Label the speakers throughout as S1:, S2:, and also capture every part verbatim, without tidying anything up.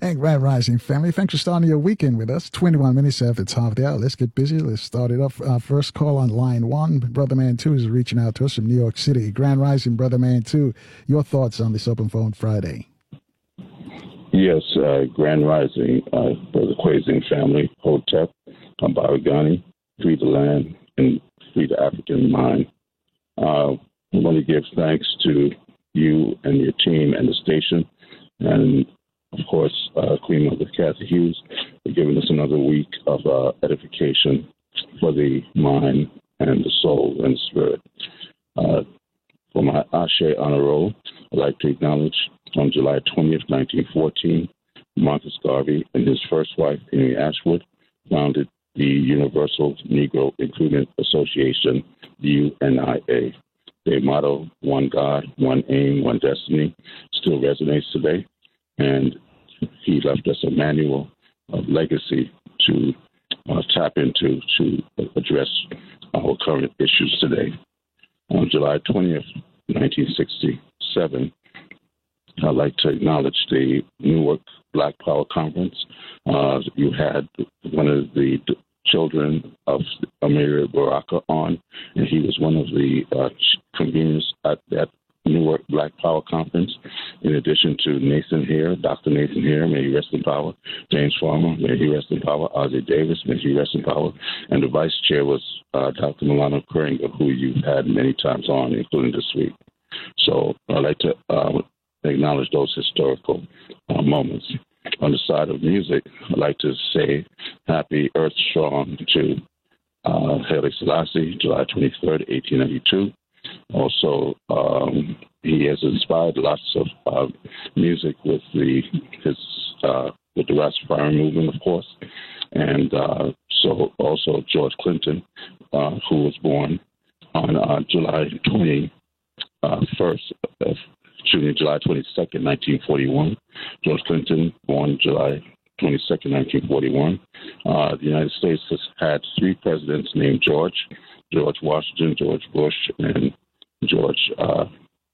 S1: And Grand Rising family, thanks for starting your weekend with us. twenty-one minutes after the top of the hour. Let's get busy. Let's start it off. Our first call on line one. Brother Man two is reaching out to us from New York City. Grand Rising, Brother Man two, your thoughts on this Open Phone Friday?
S2: Yes, uh, Grand Rising, uh, Brother Kwazing family, Hotep, Kambaragani, free the land and free the African mind. Uh, I want to give thanks to you and your team and the station, and of course, uh, Queen Mother Kathy Hughes, for giving us another week of uh, edification for the mind and the soul and the spirit. Uh, for my Ashe honor roll, I'd like to acknowledge on July twentieth, nineteen fourteen, Marcus Garvey and his first wife, Amy Ashwood, founded the Universal Negro Improvement Association, U N I A. Their motto, one God, one aim, one destiny, still resonates today. And he left us a manual of legacy to uh, tap into to address our current issues today. On July twentieth, nineteen sixty-seven, I'd like to acknowledge the Newark Black Power Conference. Uh, you had one of the children of Amiri Baraka on, and he was one of the uh, conveners at that Newark Black Power Conference, in addition to Nathan Hare, Doctor Nathan Hare, may he rest in power, James Farmer, may he rest in power, Ozzie Davis, may he rest in power, and the vice chair was uh, Doctor Milano Kringa, who you've had many times on, including this week. So I'd like to uh, acknowledge those historical uh, moments. On the side of music, I'd like to say happy Earth Strong to uh, Haile Selassie, July twenty-third, eighteen ninety-two. Also, um, he has inspired lots of uh, music with the his uh, with the Rastafarian movement, of course, and uh, so also George Clinton, uh, who was born on uh, July twenty-first, uh, excuse me, July twenty-second, nineteen forty-one. George Clinton, born July twenty-second, nineteen forty-one. Uh, the United States has had three presidents named George. George Washington, George Bush, and George uh,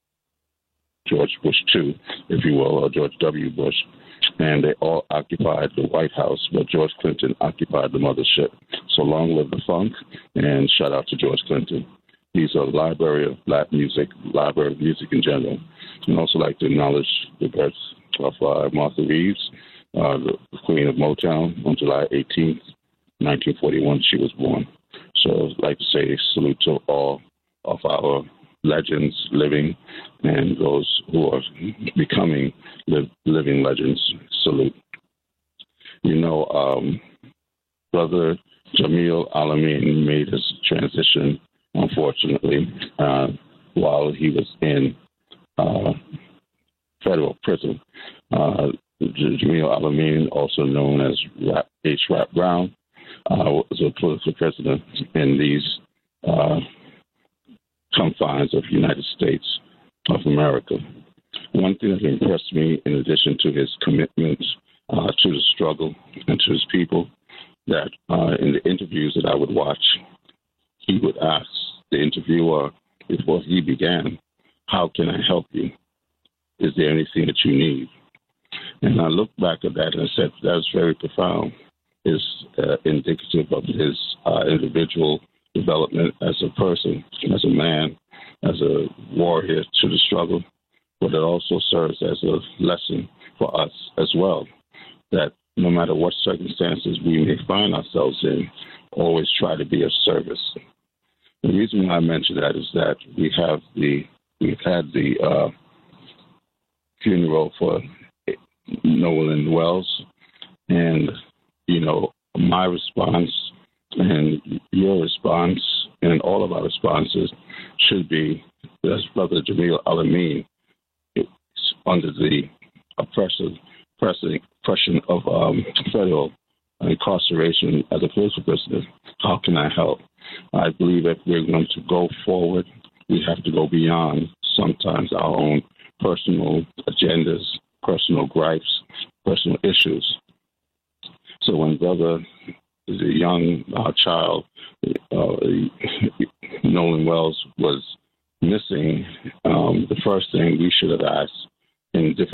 S2: George Bush the second, if you will, or George W. Bush. And they all occupied the White House, but George Clinton occupied the mothership. So long live the funk, and shout out to George Clinton. He's a library of black music, library of music in general. I'd also like to acknowledge the birth of uh, Martha Reeves, uh, the Queen of Motown, on July eighteenth, nineteen forty-one, she was born. So I'd like to say salute to all of our legends living and those who are becoming live, living legends. Salute. You know, um, Brother Jamil Alamin made his transition, unfortunately, uh, while he was in uh, federal prison. Uh, Jamil Alamin, also known as Rap, H. Rap Brown, Uh, was a political president in these uh, confines of the United States of America. One thing that impressed me, in addition to his commitment uh, to the struggle and to his people, that uh, in the interviews that I would watch, he would ask the interviewer before he began, how can I help you? Is there anything that you need? And I looked back at that and I said, that's very profound. Is uh, indicative of his uh, individual development as a person, as a man, as a warrior to the struggle, but it also serves as a lesson for us as well, that no matter what circumstances we may find ourselves in, always try to be of service. The reason why I mention that is that we have the, we've had the uh, funeral for Nolan Wells, and you know, my response and your response and all of our responses should be, as Brother Jamil Alamin, under the oppression, oppression of um, federal incarceration as a political prisoner, how can I help? I believe if we're going to go forward, we have to go beyond sometimes our own personal agendas, personal gripes, personal issues. So when Brother, the young uh, child, uh, Nolan Wells, was missing, um, the first thing we should have asked in different